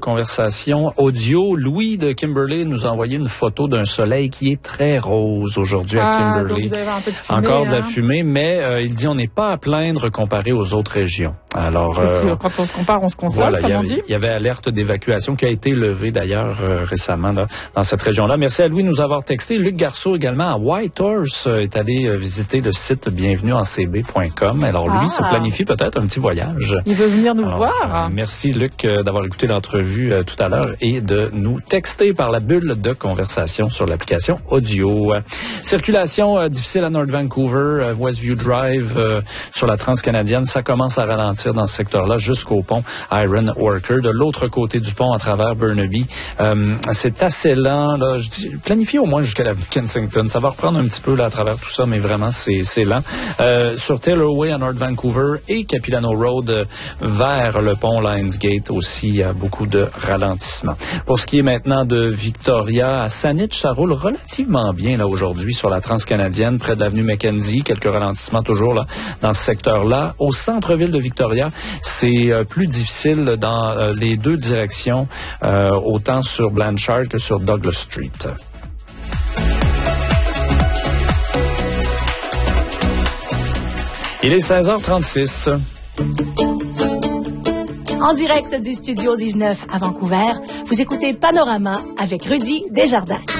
conversation audio. Louis de Kimberley nous a envoyé une photo d'un soleil qui est très rose aujourd'hui à Kimberley. Donc il doit y avoir un peu de fumée, encore de la fumée, mais il dit on n'est pas à plaindre comparé aux autres régions. Alors, c'est sûr, quand on se compare, on se console, voilà, comme on dit. Il y avait alerte d'évacuation qui a été levée d'ailleurs récemment là, dans cette région-là. Merci à Louis de nous avoir texté. Luc Garceau également à Whitehorse est allé visiter le site bienvenuencb.com. Alors lui se planifie peut-être un petit voyage. Il veut venir nous voir. Merci Luc d'avoir écouté l'entrevue tout à l'heure et de nous texter par la bulle de conversation sur l'application audio. Circulation difficile à North Vancouver, Westview Drive sur la Transcanadienne. Ça commence à ralentir dans ce secteur-là jusqu'au pont Iron Worker. De l'autre côté du pont, à travers Burnaby, c'est assez lent. Là, je dis, planifiez au moins jusqu'à la Kensington. Ça va reprendre un petit peu là à travers tout ça, mais vraiment c'est lent. Sur Taylor Way à North Vancouver et Capilano Road vers le pont Lionsgate aussi, il y a beaucoup de ralentissement. Pour ce qui est maintenant de Victoria à Saanich, ça roule relativement bien là aujourd'hui sur la Transcanadienne, près de l'avenue Mackenzie. Quelques ralentissements toujours là dans ce secteur-là. Au centre-ville de Victoria, c'est plus difficile dans les deux directions, autant sur Blanchard que sur Douglas Street. Il est 16h36. En direct du Studio 19 à Vancouver, vous écoutez Panorama avec Rudy Desjardins.